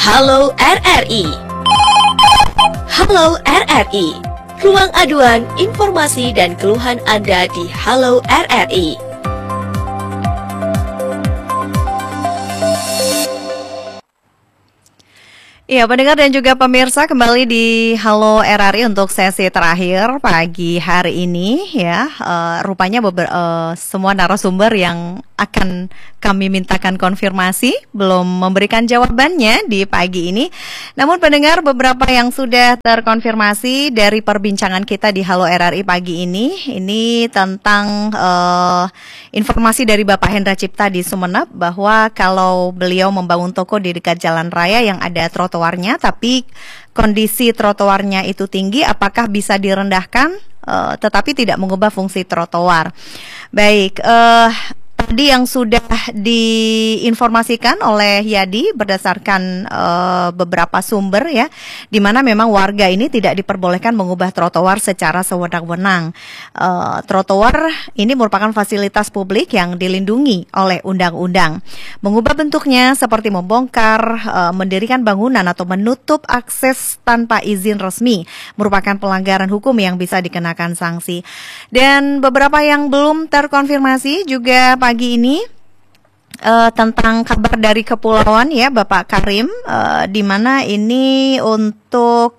Halo RRI. Halo RRI. Ruang aduan, informasi dan keluhan Anda di Halo RRI. Ya, pendengar dan juga pemirsa, kembali di Halo RRI untuk sesi terakhir pagi hari ini ya. Rupanya semua narasumber yang akan kami mintakan konfirmasi belum memberikan jawabannya di pagi ini. Namun pendengar, beberapa yang sudah terkonfirmasi dari perbincangan kita di Halo RRI pagi ini tentang informasi dari Bapak Hendra Cipta di Sumeneb bahwa kalau beliau membangun toko di dekat jalan raya yang ada trotoarnya, tapi kondisi trotoarnya itu tinggi, apakah bisa direndahkan tetapi tidak mengubah fungsi trotoar? Baik, tadi yang sudah diinformasikan oleh Yadi berdasarkan beberapa sumber ya, di mana memang warga ini tidak diperbolehkan mengubah trotoar secara sewenang-wenang. Trotoar ini merupakan fasilitas publik yang dilindungi oleh undang-undang. Mengubah bentuknya seperti membongkar, mendirikan bangunan atau menutup akses tanpa izin resmi merupakan pelanggaran hukum yang bisa dikenakan sanksi. Dan beberapa yang belum terkonfirmasi juga pagi ini tentang kabar dari kepulauan ya Bapak Karim, di mana ini untuk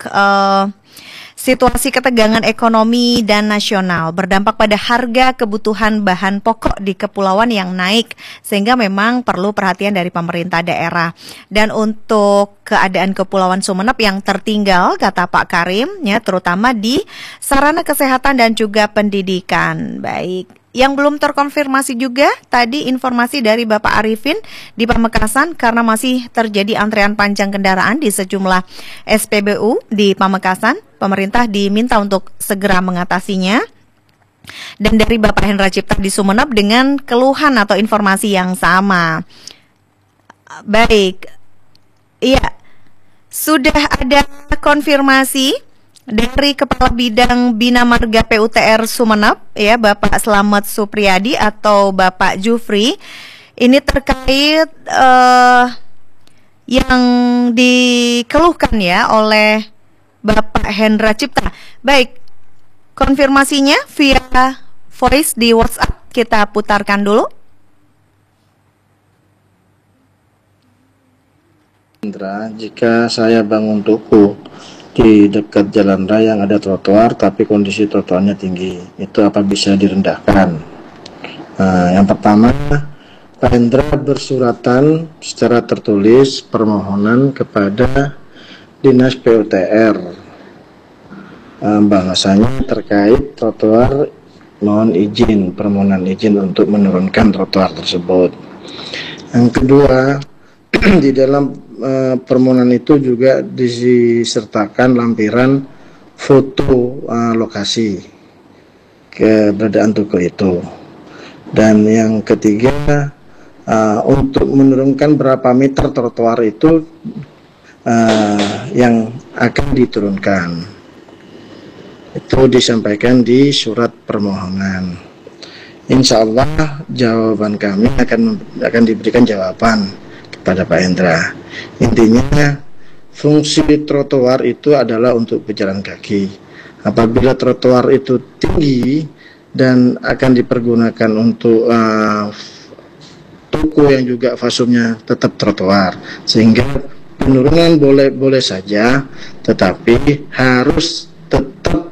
situasi ketegangan ekonomi dan nasional berdampak pada harga kebutuhan bahan pokok di kepulauan yang naik, sehingga memang perlu perhatian dari pemerintah daerah. Dan untuk keadaan Kepulauan Sumeneb yang tertinggal, kata Pak Karim, ya, terutama di sarana kesehatan dan juga pendidikan. Baik. Yang belum terkonfirmasi juga tadi informasi dari Bapak Arifin di Pamekasan karena masih terjadi antrean panjang kendaraan di sejumlah SPBU di Pamekasan. Pemerintah diminta untuk segera mengatasinya. Dan dari Bapak Hendra Cipta di Sumeneb dengan keluhan atau informasi yang sama. Baik, iya, sudah ada konfirmasi dari Kepala Bidang Bina Marga PUTR Sumeneb ya, Bapak Slamet Supriyadi atau Bapak Jufri. Ini terkait yang dikeluhkan ya oleh Bapak Hendra Cipta. Baik, konfirmasinya via voice di WhatsApp kita putarkan dulu. Hendra, jika saya bangun toko di dekat jalan raya yang ada trotoar tapi kondisi trotoarnya tinggi, itu apa bisa direndahkan? Yang pertama, Pak Hendra bersuratan secara tertulis permohonan kepada Dinas PUTR, bahwasanya terkait trotoar mohon izin, permohonan izin untuk menurunkan trotoar tersebut. Yang kedua, di dalam permohonan itu juga disertakan lampiran foto lokasi keberadaan toko itu. Dan yang ketiga, untuk menurunkan berapa meter trotoar itu yang akan diturunkan, itu disampaikan di surat permohonan. Insya Allah jawaban kami akan diberikan jawaban kepada Pak Hendra. Intinya fungsi trotoar itu adalah untuk pejalan kaki. Apabila trotoar itu tinggi dan akan dipergunakan untuk toko yang juga fasumnya tetap trotoar, sehingga penurunan boleh saja, tetapi harus tetap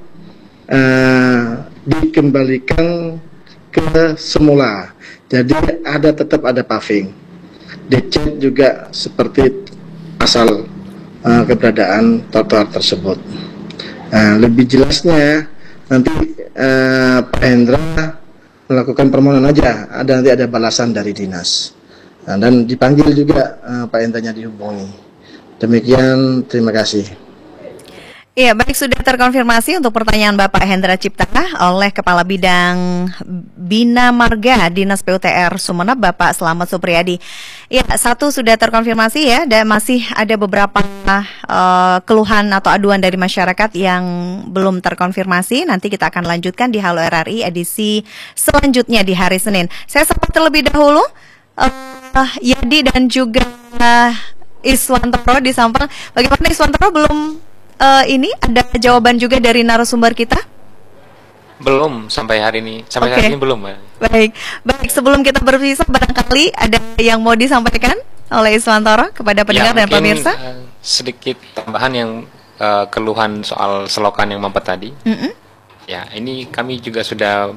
dikembalikan ke semula. Jadi tetap ada paving, dicek juga seperti asal keberadaan trotoar tersebut. Lebih jelasnya nanti Pak Hendra melakukan permohonan aja, nanti ada balasan dari dinas, dan dipanggil juga Pak Hendranya dihubungi. Demikian, terima kasih. Iya, baik, sudah terkonfirmasi untuk pertanyaan Bapak Hendra Cipta oleh Kepala Bidang Bina Marga Dinas PUTR Sumeneb, Bapak Slamet Supriyadi. Ya, satu sudah terkonfirmasi ya, dan masih ada beberapa keluhan atau aduan dari masyarakat yang belum terkonfirmasi. Nanti kita akan lanjutkan di Halo RRI edisi selanjutnya di hari Senin. Saya sempat terlebih dahulu Yadi dan juga Iswantoro di Sampang. Bagaimana Iswantoro, belum ini ada jawaban juga dari narasumber kita? Belum sampai hari ini. Sampai hari ini belum, Mbak. Baik. Sebelum kita berpisah, barangkali ada yang mau disampaikan oleh Iswantoro kepada pendengar dan pemirsa? Sedikit tambahan yang keluhan soal selokan yang mampet tadi. Ya, ini kami juga sudah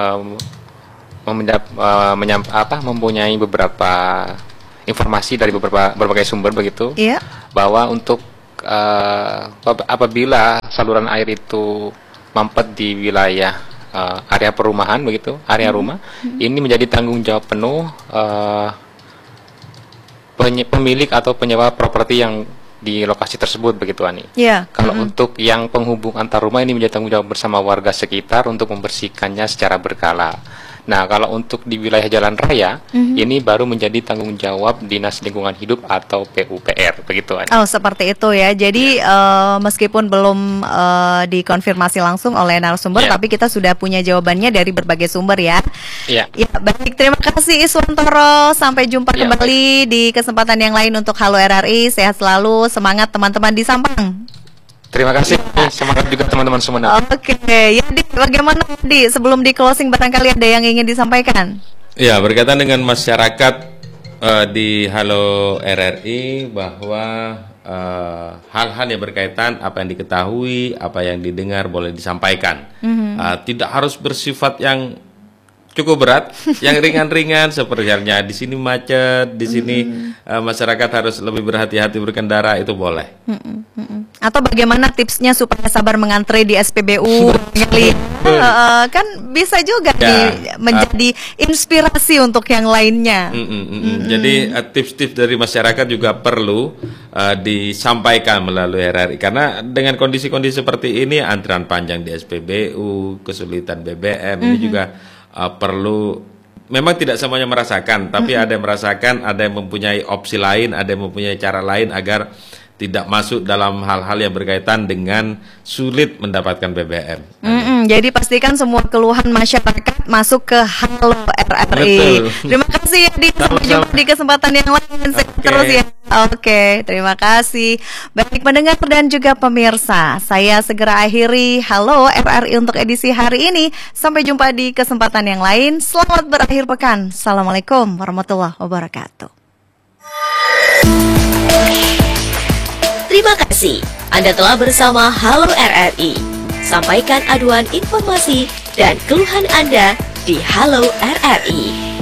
mempunyai beberapa informasi dari berbagai sumber begitu, bahwa untuk apabila saluran air itu mampet di wilayah area perumahan begitu, area rumah, ini menjadi tanggung jawab penuh pemilik atau penyewa properti yang di lokasi tersebut begitu, Ani. Kalau untuk yang penghubung antar rumah, ini menjadi tanggung jawab bersama warga sekitar untuk membersihkannya secara berkala. Nah, kalau untuk di wilayah jalan raya, ini baru menjadi tanggung jawab Dinas Lingkungan Hidup atau PUPR, begitu, Ani. Oh, seperti itu ya. Jadi meskipun belum dikonfirmasi langsung oleh narasumber, tapi kita sudah punya jawabannya dari berbagai sumber ya. Ya, baik. Terima kasih Iswantoro. Sampai jumpa kembali di kesempatan yang lain untuk Halo RRI. Sehat selalu, semangat teman-teman di Sampang. Terima kasih, semangat juga teman-teman semua. Oke, ya bagaimana sebelum di closing barangkali ada yang ingin disampaikan? Ya, berkaitan dengan masyarakat di Halo RRI, bahwa hal-hal yang berkaitan apa yang diketahui, apa yang didengar boleh disampaikan. Tidak harus bersifat yang cukup berat, yang ringan-ringan seperti halnya di sini macet, di sini masyarakat harus lebih berhati-hati berkendara, itu boleh. Atau bagaimana tipsnya supaya sabar mengantre di SPBU? Kan bisa juga menjadi inspirasi untuk yang lainnya. Jadi tips-tips dari masyarakat juga perlu disampaikan melalui RRI, karena dengan kondisi-kondisi seperti ini, antrian panjang di SPBU, kesulitan BBM, ini juga perlu, memang tidak semuanya merasakan, tapi ada yang merasakan, ada yang mempunyai opsi lain, ada yang mempunyai cara lain agar tidak masuk dalam hal-hal yang berkaitan dengan sulit mendapatkan BBM. Jadi pastikan semua keluhan masyarakat masuk ke Halo RRI. Terima kasih ya, sampai jumpa di kesempatan yang lain. Terus ya. Oke, terima kasih. Baik pendengar dan juga pemirsa, saya segera akhiri Halo RRI untuk edisi hari ini. Sampai jumpa di kesempatan yang lain. Selamat berakhir pekan. Assalamualaikum warahmatullahi wabarakatuh. Terima kasih Anda telah bersama Halo RRI. Sampaikan aduan informasi dan keluhan Anda di Halo RRI.